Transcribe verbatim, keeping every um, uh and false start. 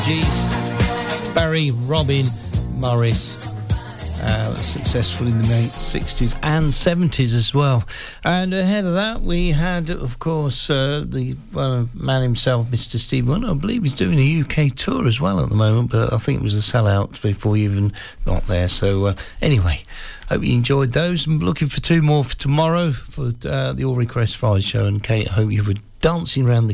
Geez, Barry, Robin, Morris, uh, successful in the late sixties and seventies as well. And ahead of that, we had, of course, uh, the well, man himself, Mister Steve Wonder. I believe he's doing a U K tour as well at the moment, but I think it was a sellout before he even got there. So uh, anyway, hope you enjoyed those. I'm looking for two more for tomorrow for uh, the All Request Friday show. And Kate, I hope you were dancing around the